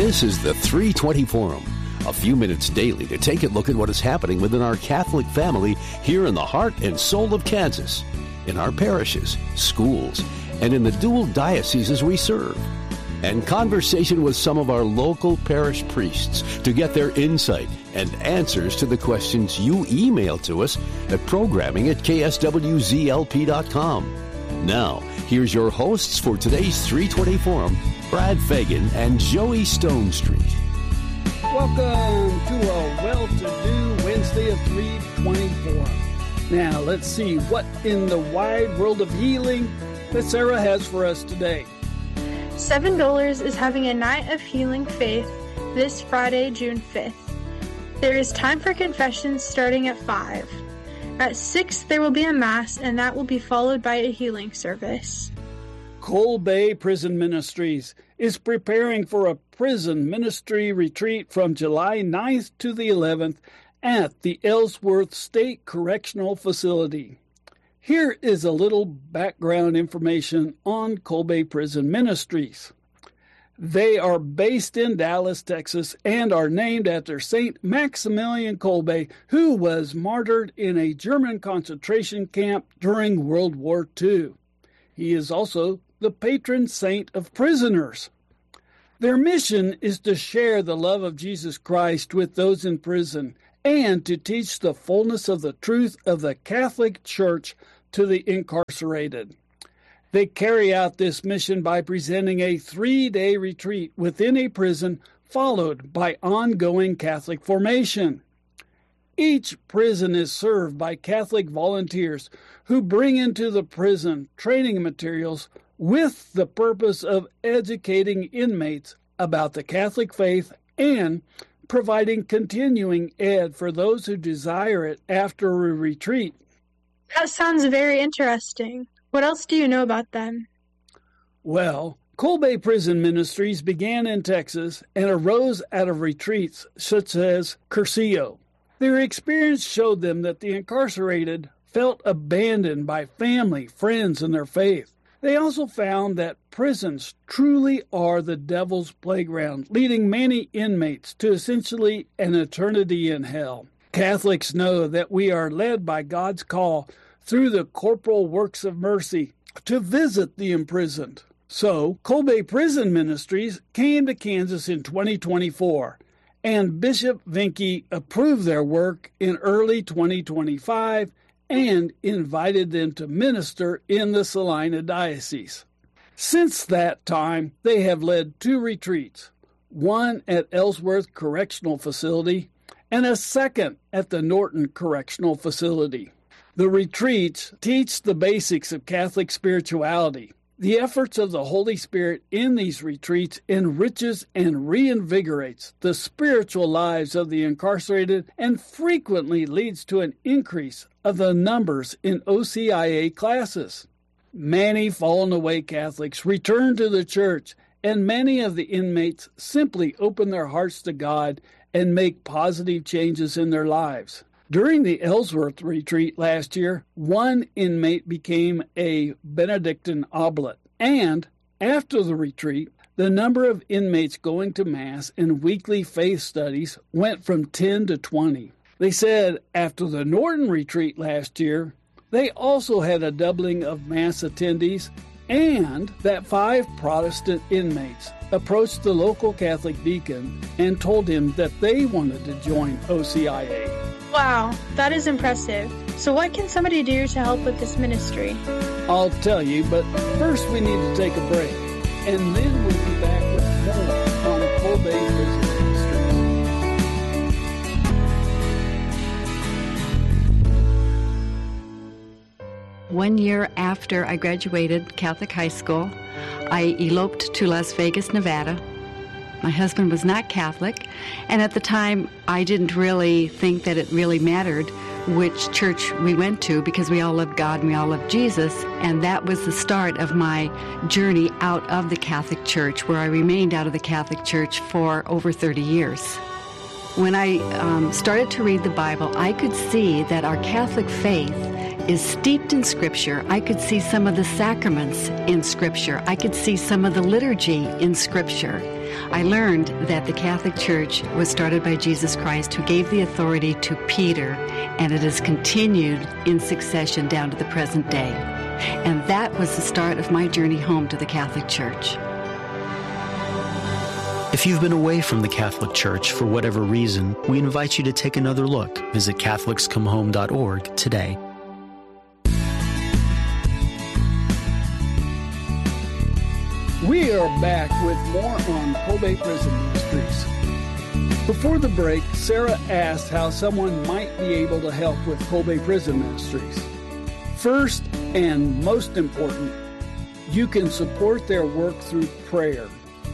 This is the 320 Forum, a few minutes daily to take a look at what is happening within our Catholic family here in the heart and soul of Kansas, in our parishes, schools, and in the dual dioceses we serve. And conversation with some of our local parish priests to get their insight and answers to the questions you email to us at programming@kswzlp.com. Now, here's your hosts for today's 320 Forum, Brad Fagan and Joey Stone Street. Welcome to a well-to-do Wednesday of 320 Forum. Now, let's see what in the wide world of healing that Sarah has for us today. $7 is having a night of healing faith this Friday, June 5th. There is time for confessions starting at 5. At 6, there will be a Mass, and that will be followed by a healing service. Coal Bay Prison Ministries is preparing for a prison ministry retreat from July 9th to the 11th at the Ellsworth State Correctional Facility. Here is a little background information on Coal Bay Prison Ministries. They are based in Dallas, Texas, and are named after St. Maximilian Kolbe, who was martyred in a German concentration camp during World War II. He is also the patron saint of prisoners. Their mission is to share the love of Jesus Christ with those in prison and to teach the fullness of the truth of the Catholic Church to the incarcerated. They carry out this mission by presenting a 3-day retreat within a prison, followed by ongoing Catholic formation. Each prison is served by Catholic volunteers who bring into the prison training materials with the purpose of educating inmates about the Catholic faith and providing continuing ed for those who desire it after a retreat. That sounds very interesting. What else do you know about them? Well, Coal Bay Prison Ministries began in Texas and arose out of retreats such as Cursillo. Their experience showed them that the incarcerated felt abandoned by family, friends, and their faith. They also found that prisons truly are the devil's playground, leading many inmates to essentially an eternity in hell. Catholics know that we are led by God's call through the corporal works of mercy to visit the imprisoned. So, Coal Bay Prison Ministries came to Kansas in 2024, and Bishop Vinke approved their work in early 2025 and invited them to minister in the Salina Diocese. Since that time, they have led 2 retreats, one at Ellsworth Correctional Facility and a second at the Norton Correctional Facility. The retreats teach the basics of Catholic spirituality. The efforts of the Holy Spirit in these retreats enriches and reinvigorates the spiritual lives of the incarcerated and frequently leads to an increase of the numbers in OCIA classes. Many fallen away Catholics return to the church, and many of the inmates simply open their hearts to God and make positive changes in their lives. During the Ellsworth retreat last year, one inmate became a Benedictine oblate, and after the retreat, the number of inmates going to Mass and weekly faith studies went from 10 to 20. They said after the Norton retreat last year, they also had a doubling of Mass attendees, and that 5 Protestant inmates approached the local Catholic deacon and told him that they wanted to join OCIA. Wow, that is impressive. So what can somebody do to help with this ministry? I'll tell you, but first we need to take a break, and then we'll be back with more on Coal Bay Prison Ministry. 1 year after I graduated Catholic high school, I eloped to Las Vegas, Nevada. My husband was not Catholic, and at the time, I didn't really think that it really mattered which church we went to because we all loved God and we all loved Jesus, and that was the start of my journey out of the Catholic Church, where I remained out of the Catholic Church for over 30 years. When I started to read the Bible, I could see that our Catholic faith is steeped in Scripture. I could see some of the sacraments in Scripture. I could see some of the liturgy in Scripture. I learned that the Catholic Church was started by Jesus Christ, who gave the authority to Peter, and it has continued in succession down to the present day. And that was the start of my journey home to the Catholic Church. If you've been away from the Catholic Church for whatever reason, we invite you to take another look. Visit CatholicsComeHome.org today. We are back with more on Cold Bay Prison Ministries. Before the break, Sarah asked how someone might be able to help with Cold Bay Prison Ministries. First and most important, you can support their work through prayer.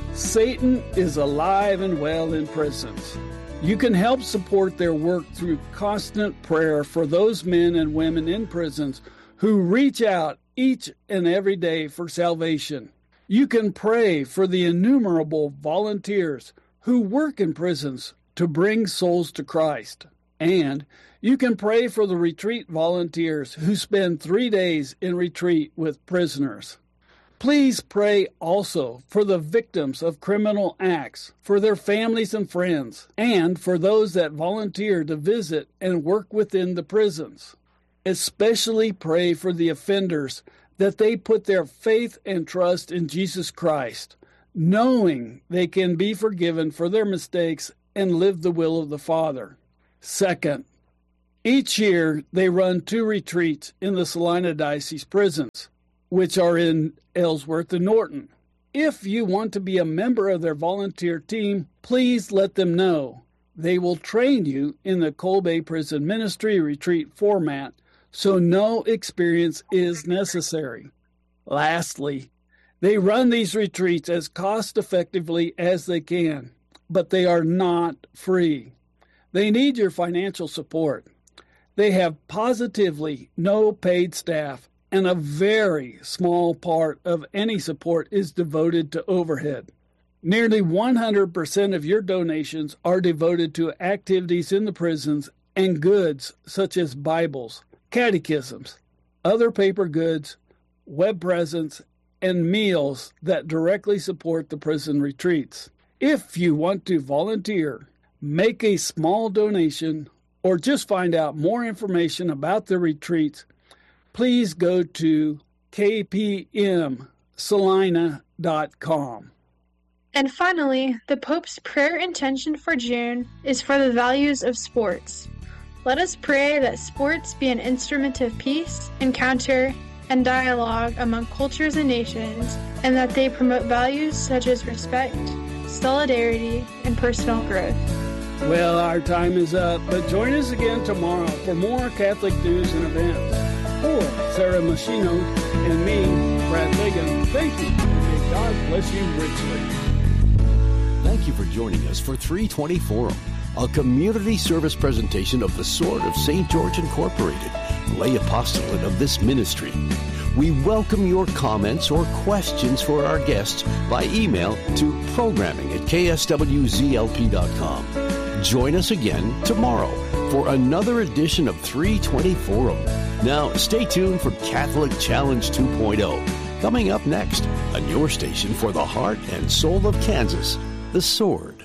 Satan is alive and well in prisons. You can help support their work through constant prayer for those men and women in prisons who reach out each and every day for salvation. You can pray for the innumerable volunteers who work in prisons to bring souls to Christ. And you can pray for the retreat volunteers who spend 3 days in retreat with prisoners. Please pray also for the victims of criminal acts, for their families and friends, and for those that volunteer to visit and work within the prisons. Especially pray for the offenders that they put their faith and trust in Jesus Christ, knowing they can be forgiven for their mistakes and live the will of the Father. Second, each year they run 2 retreats in the Salina Diocese prisons, which are in Ellsworth and Norton. If you want to be a member of their volunteer team, please let them know. They will train you in the Cold Bay Prison Ministry retreat format, so no experience is necessary. Lastly, they run these retreats as cost-effectively as they can, but they are not free. They need your financial support. They have positively no paid staff, and a very small part of any support is devoted to overhead. Nearly 100% of your donations are devoted to activities in the prisons and goods such as Bibles, catechisms, other paper goods, web presents, and meals that directly support the prison retreats. If you want to volunteer, make a small donation, or just find out more information about the retreats, please go to kpmsalina.com. And finally, the Pope's prayer intention for June is for the values of sports. Let us pray that sports be an instrument of peace, encounter, and dialogue among cultures and nations, and that they promote values such as respect, solidarity, and personal growth. Well, our time is up, but join us again tomorrow for more Catholic news and events. For Sarah Machino and me, Brad Ligon, thank you, and may God bless you richly. Thank you for joining us for 320 Forum, a community service presentation of the Sword of St. George Incorporated, lay apostolate of this ministry. We welcome your comments or questions for our guests by email to programming@kswzlp.com. Join us again tomorrow for another edition of 320 Forum. Now, stay tuned for Catholic Challenge 2.0, coming up next on your station for the heart and soul of Kansas, The Sword.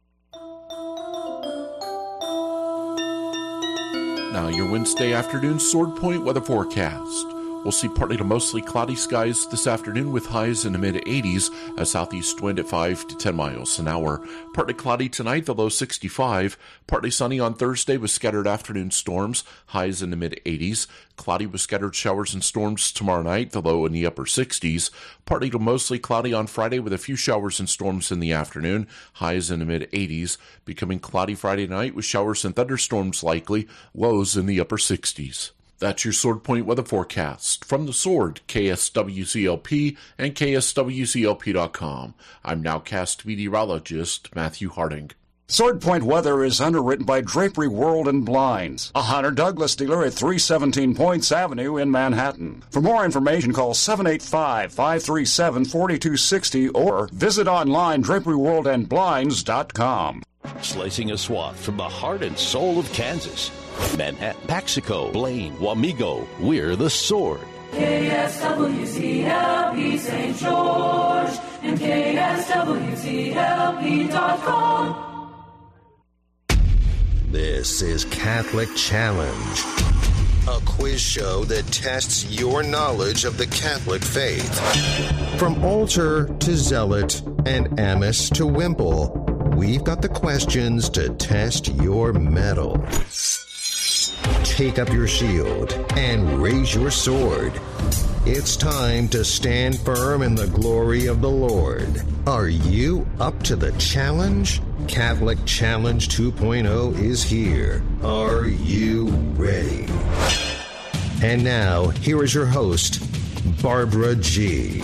Now, your Wednesday afternoon Sword Point weather forecast. We'll see partly to mostly cloudy skies this afternoon with highs in the mid-80s, a southeast wind at 5 to 10 miles an hour. Partly cloudy tonight, the low 65. Partly sunny on Thursday with scattered afternoon storms, highs in the mid-80s. Cloudy with scattered showers and storms tomorrow night, the low in the upper 60s. Partly to mostly cloudy on Friday with a few showers and storms in the afternoon, highs in the mid-80s. Becoming cloudy Friday night with showers and thunderstorms likely, lows in the upper 60s. That's your Sword Point weather forecast. From the Sword, KSWCLP and KSWCLP.com. I'm nowcast meteorologist Matthew Harding. Sword Point weather is underwritten by Drapery World and Blinds, a Hunter Douglas dealer at 317 Points Avenue in Manhattan. For more information, call 785-537-4260 or visit online draperyworldandblinds.com. Slicing a swath from the heart and soul of Kansas. Manhattan, Paxico, Blaine, Wamego, we're the Sword. KSWCLP St. George and KSWCLP.com. This is Catholic Challenge, a quiz show that tests your knowledge of the Catholic faith. From altar to zealot and amice to wimple, we've got the questions to test your mettle. Take up your shield and raise your sword. It's time to stand firm in the glory of the Lord. Are you up to the challenge? Catholic Challenge 2.0 is here. Are you ready? And now, here is your host, Barbara G.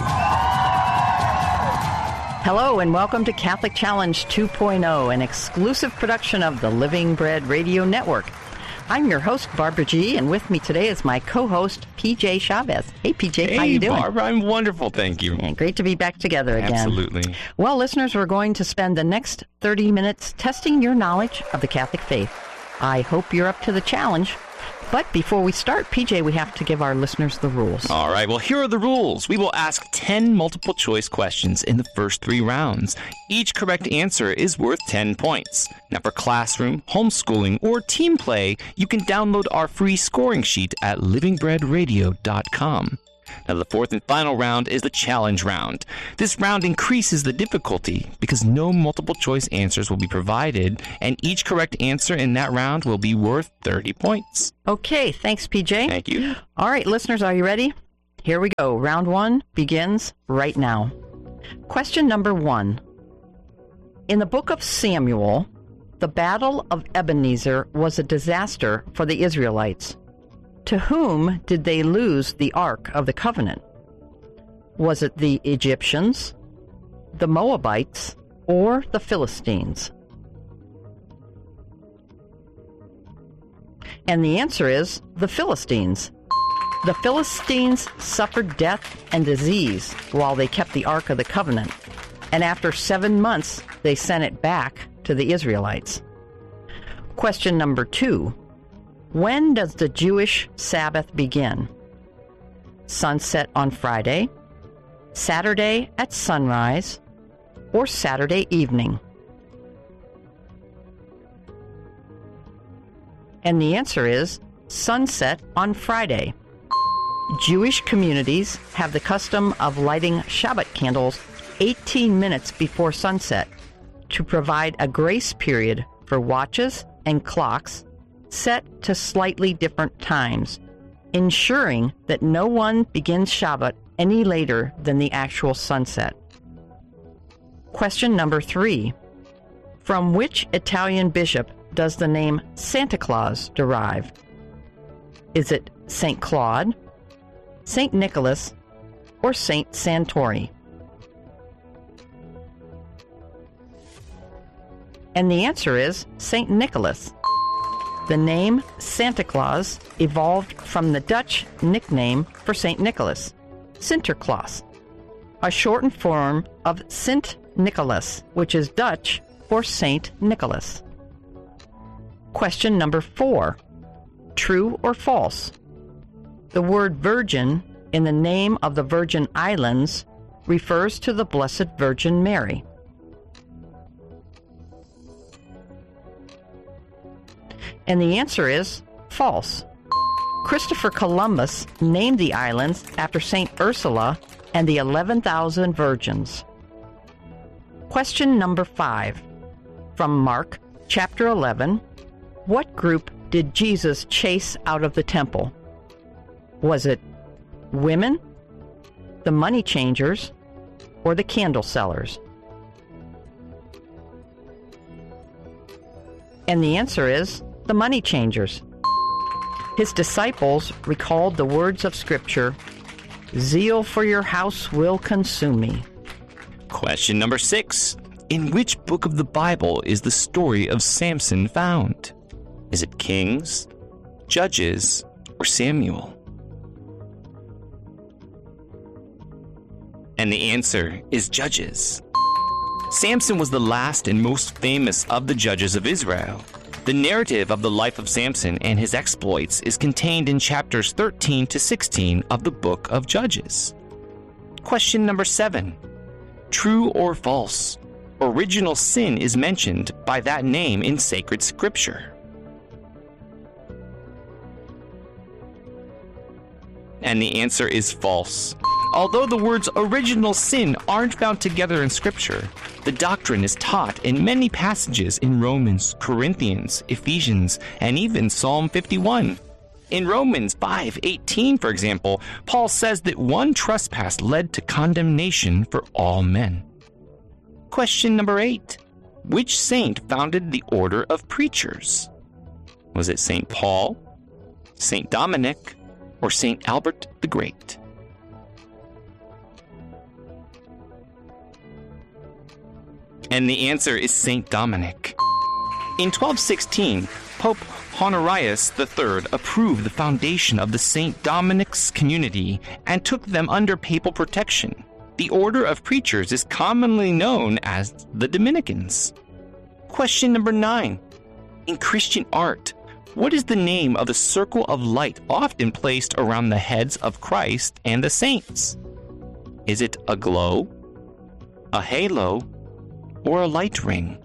Hello and welcome to Catholic Challenge 2.0, an exclusive production of the Living Bread Radio Network. I'm your host, Barbara G., and with me today is my co-host, PJ Chavez. Hey, PJ, how you doing? Hey, Barbara, I'm wonderful, thank you. And great to be back together again. Absolutely. Well, listeners, we're going to spend the next 30 minutes testing your knowledge of the Catholic faith. I hope you're up to the challenge. But before we start, PJ, we have to give our listeners the rules. All right, well, here are the rules. We will ask 10 multiple-choice questions in the first 3 rounds. Each correct answer is worth 10 points. Now, for classroom, homeschooling, or team play, you can download our free scoring sheet at livingbreadradio.com. Now, the fourth and final round is the challenge round. This round increases the difficulty because no multiple-choice answers will be provided, and each correct answer in that round will be worth 30 points. Okay, thanks, PJ. Thank you. All right, listeners, are you ready? Here we go. Round 1 begins right now. Question number 1. In the book of Samuel, the Battle of Ebenezer was a disaster for the Israelites. To whom did they lose the Ark of the Covenant? Was it the Egyptians, the Moabites, or the Philistines? And the answer is the Philistines. The Philistines suffered death and disease while they kept the Ark of the Covenant, and after 7 months, they sent it back to the Israelites. Question number 2. When does the Jewish Sabbath begin? Sunset on Friday, Saturday at sunrise, or Saturday evening? And the answer is sunset on Friday. Jewish communities have the custom of lighting Shabbat candles 18 minutes before sunset to provide a grace period for watches and clocks set to slightly different times, ensuring that no one begins Shabbat any later than the actual sunset. Question number 3. From which Italian bishop does the name Santa Claus derive? Is it St. Claude, St. Nicholas, or St. Santori? And the answer is St. Nicholas. The name Santa Claus evolved from the Dutch nickname for St. Nicholas, Sinterklaas, a shortened form of Sint Nicholas, which is Dutch for Saint Nicholas. Question number 4. True or false? The word virgin in the name of the Virgin Islands refers to the Blessed Virgin Mary. And the answer is false. Christopher Columbus named the islands after St. Ursula and the 11,000 virgins. Question number 5. From Mark chapter 11, what group did Jesus chase out of the temple? Was it women, the money changers, or the candle sellers? And the answer is the money changers. His disciples recalled the words of Scripture, "Zeal for your house will consume me." Question number 6. In which book of the Bible is the story of Samson found? Is it Kings, Judges, or Samuel? And the answer is Judges. Samson was the last and most famous of the judges of Israel. The narrative of the life of Samson and his exploits is contained in chapters 13 to 16 of the book of Judges. Question number 7. True or false? Original sin is mentioned by that name in sacred scripture. And the answer is false. Although the words original sin aren't found together in Scripture, the doctrine is taught in many passages in Romans, Corinthians, Ephesians, and even Psalm 51. In Romans 5:18, for example, Paul says that one trespass led to condemnation for all men. Question number 8. Which saint founded the order of preachers? Was it St. Paul, St. Dominic, or St. Albert the Great? And the answer is St. Dominic. In 1216, Pope Honorius III approved the foundation of the St. Dominic's community and took them under papal protection. The order of preachers is commonly known as the Dominicans. Question number 9. In Christian art, what is the name of the circle of light often placed around the heads of Christ and the saints? Is it a glow, a halo, or a light ring?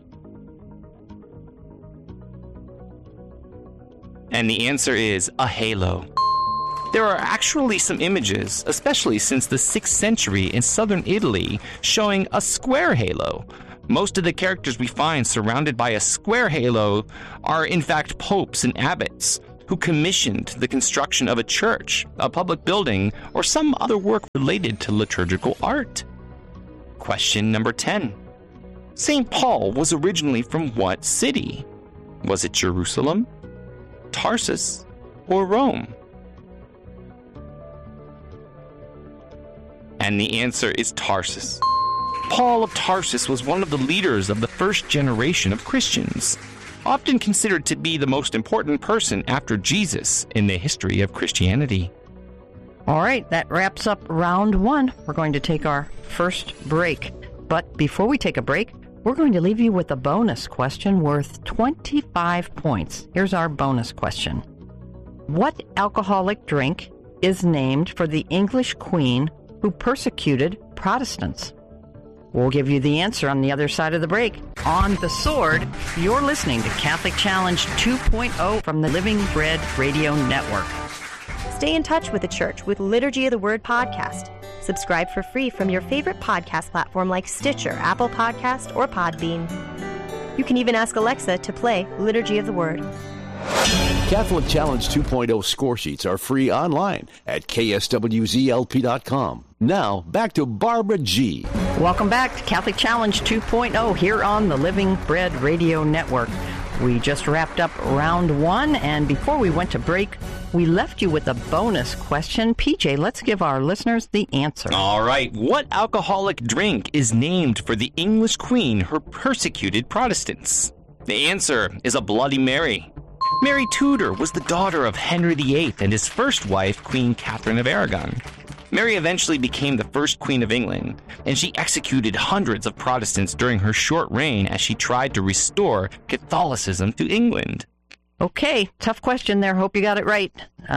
And the answer is a halo. There are actually some images, especially since the 6th century in southern Italy, showing a square halo. Most of the characters we find surrounded by a square halo are in fact popes and abbots who commissioned the construction of a church, a public building, or some other work related to liturgical art. Question number 10. St. Paul was originally from what city? Was it Jerusalem, Tarsus, or Rome? And the answer is Tarsus. Paul of Tarsus was one of the leaders of the first generation of Christians, often considered to be the most important person after Jesus in the history of Christianity. All right, that wraps up round 1. We're going to take our first break. But before we take a break, we're going to leave you with a bonus question worth 25 points. Here's our bonus question. What alcoholic drink is named for the English queen who persecuted Protestants? We'll give you the answer on the other side of the break. On The Sword, you're listening to Catholic Challenge 2.0 from the Living Bread Radio Network. Stay in touch with the Church with Liturgy of the Word podcast. Subscribe for free from your favorite podcast platform like Stitcher, Apple Podcast, or Podbean. You can even ask Alexa to play Liturgy of the Word. Catholic Challenge 2.0 score sheets are free online at kswzlp.com. Now, back to Barbara G. Welcome back to Catholic Challenge 2.0 here on the Living Bread Radio Network. We just wrapped up round 1, and before we went to break, we left you with a bonus question. PJ, let's give our listeners the answer. All right. What alcoholic drink is named for the English queen who persecuted Protestants? The answer is a Bloody Mary. Mary Tudor was the daughter of Henry VIII and his first wife, Queen Catherine of Aragon. Mary eventually became the first Queen of England, and she executed hundreds of Protestants during her short reign as she tried to restore Catholicism to England. Okay, tough question there. Hope you got it right.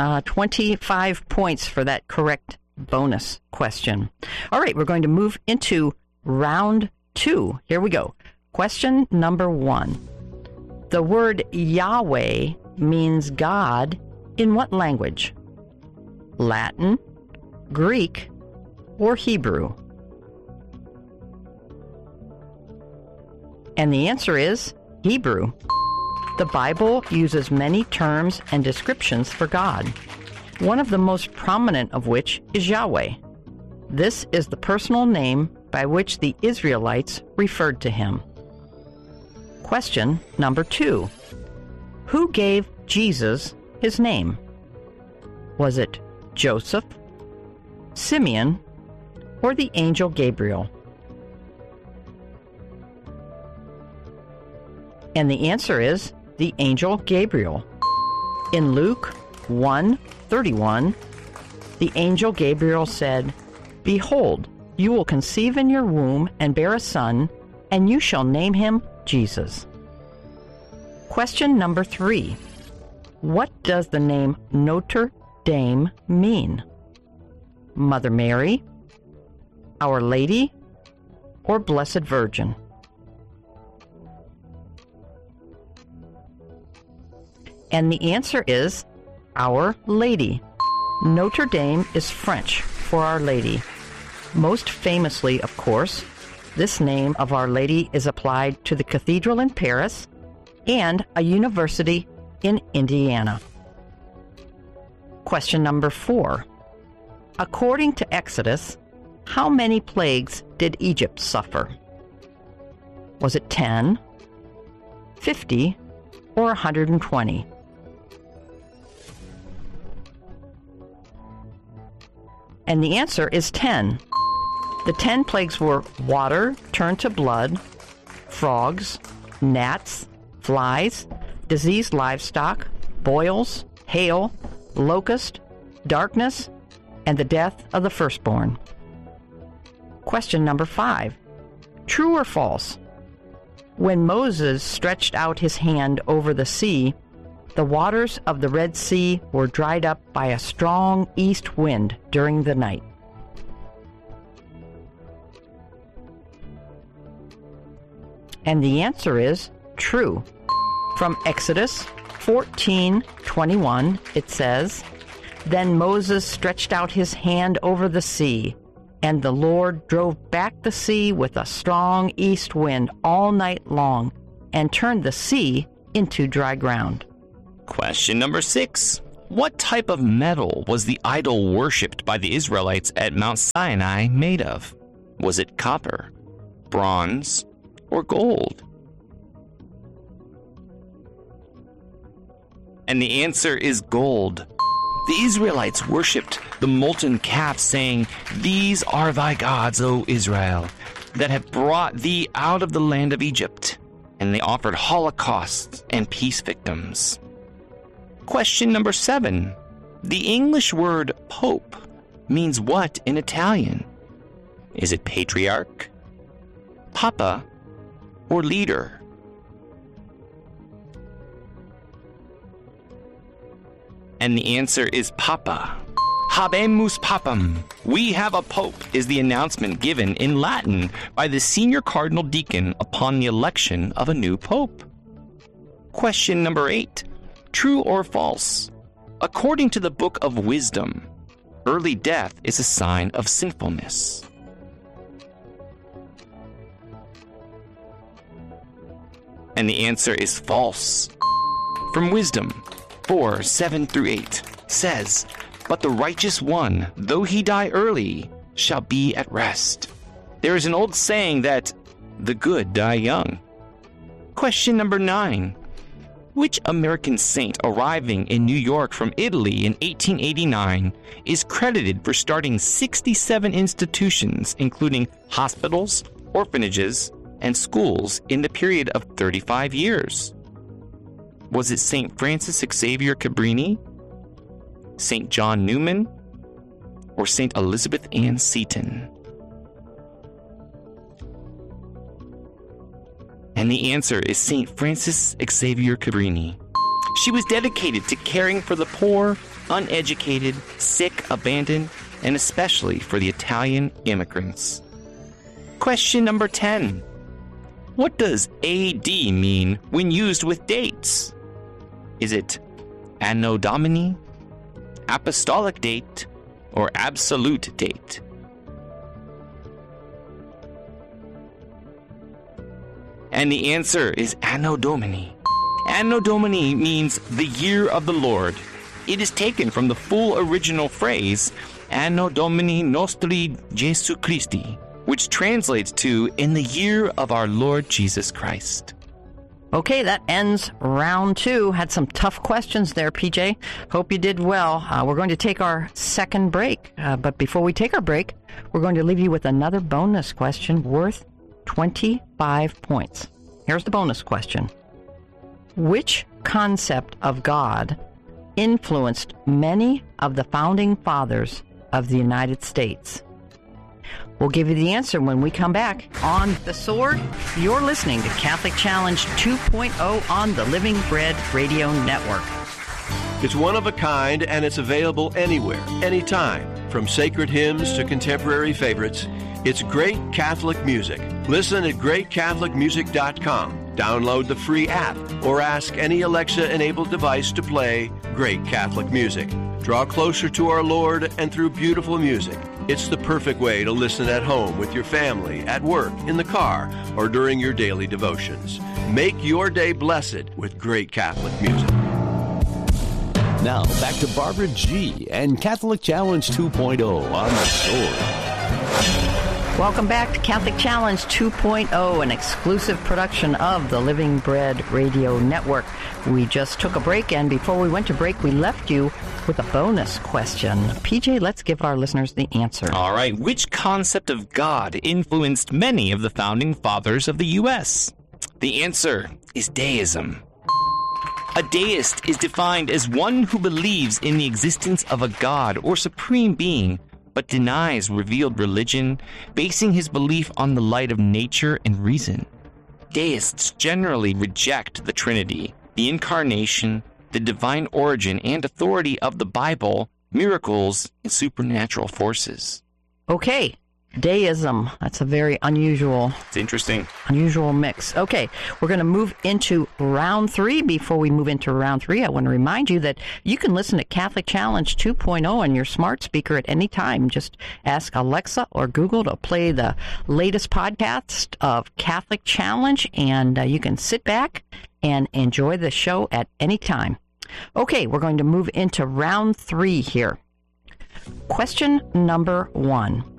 25 points for that correct bonus question. All right, we're going to move into round 2. Here we go. Question number 1. The word Yahweh means God in what language? Latin, Greek, or Hebrew? And the answer is Hebrew. The Bible uses many terms and descriptions for God, one of the most prominent of which is Yahweh. This is the personal name by which the Israelites referred to him. Question number 2. Who gave Jesus his name? Was it Joseph, Simeon, or the angel Gabriel? And the answer is the angel Gabriel. In Luke 1:31, the angel Gabriel said, "Behold, you will conceive in your womb and bear a son, and you shall name him Jesus." Question number 3. What does the name Notre Dame mean? Mother Mary, Our Lady, or Blessed Virgin? And the answer is Our Lady. Notre Dame is French for Our Lady. Most famously, of course, this name of Our Lady is applied to the cathedral in Paris and a university in Indiana. Question number 4. According to Exodus, how many plagues did Egypt suffer? Was it 10, 50, or 120? And the answer is 10. The 10 plagues were water turned to blood, frogs, gnats, flies, diseased livestock, boils, hail, locust, darkness, and the death of the firstborn. Question number 5. True or false? When Moses stretched out his hand over the sea, the waters of the Red Sea were dried up by a strong east wind during the night. And the answer is true. From Exodus 14:21, it says, Then Moses stretched out his hand over the sea, and the Lord drove back the sea with a strong east wind all night long, and turned the sea into dry ground. Question number 6. What type of metal was the idol worshipped by the Israelites at Mount Sinai made of? Was it copper, bronze, or gold? And the answer is gold. The Israelites worshipped the molten calf, saying, These are thy gods, O Israel, that have brought thee out of the land of Egypt. And they offered holocausts and peace victims. Question number 7. The English word pope means what in Italian? Is it patriarch, papa, or leader? And the answer is papa. Habemus papam. We have a pope is the announcement given in Latin by the senior cardinal deacon upon the election of a new pope. Question number 8. True or false? According to the Book of Wisdom, early death is a sign of sinfulness. And the answer is false. From Wisdom 4:7-8 says, But the righteous one, though he die early, shall be at rest. There is an old saying that the good die young. Question number 9. Which American saint arriving in New York from Italy in 1889 is credited for starting 67 institutions, including hospitals, orphanages, and schools in the period of 35 years? Was it St. Francis Xavier Cabrini, St. John Newman, or St. Elizabeth Ann Seton? And the answer is St. Francis Xavier Cabrini. She was dedicated to caring for the poor, uneducated, sick, abandoned, and especially for the Italian immigrants. Question number 10. What does AD mean when used with dates? Is it Anno Domini, apostolic date, or absolute date? And the answer is Anno Domini. Anno Domini means the year of the Lord. It is taken from the full original phrase, Anno Domini Nostri Jesu Christi, which translates to, in the year of our Lord Jesus Christ. Okay, that ends round 2. Had some tough questions there, PJ. Hope you did well. We're going to take our second break. But before we take our break, we're going to leave you with another bonus question worth 25 points. Here's the bonus question. Which concept of God influenced many of the founding fathers of the United States? We'll give you the answer when we come back on The Sword. You're listening to Catholic Challenge 2.0 on the Living Bread Radio Network. It's one of a kind, and it's available anywhere, anytime. From sacred hymns to contemporary favorites, it's great Catholic music. Listen at greatcatholicmusic.com. Download the free app or ask any Alexa-enabled device to play Great Catholic Music. Draw closer to our Lord and through beautiful music. It's the perfect way to listen at home with your family, at work, in the car, or during your daily devotions. Make your day blessed with great Catholic music. Now, back to Barbara G. and Catholic Challenge 2.0 on The Sword. Welcome back to Catholic Challenge 2.0, an exclusive production of the Living Bread Radio Network. We just took a break, and before we went to break, we left you with a bonus question. PJ, let's give our listeners the answer. All right. Which concept of God influenced many of the founding fathers of the U.S.? The answer is deism. A deist is defined as one who believes in the existence of a God or supreme being, but denies revealed religion, basing his belief on the light of nature and reason. Deists generally reject the Trinity, the Incarnation, the divine origin and authority of the Bible, miracles, and supernatural forces. Okay, deism. That's a very unusual. It's interesting. Unusual mix. Okay, we're going to move into round 3. Before we move into round 3, I want to remind you that you can listen to Catholic Challenge 2.0 on your smart speaker at any time. Just ask Alexa or Google to play the latest podcast of Catholic Challenge, and you can sit back and enjoy the show at any time. Okay, we're going to move into round 3 here. Question number 1.